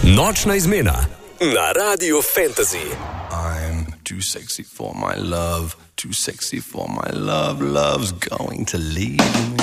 Nočna izmena na Radio Fantasy. I'm too sexy for my love, too sexy for my love, love's going to leave me.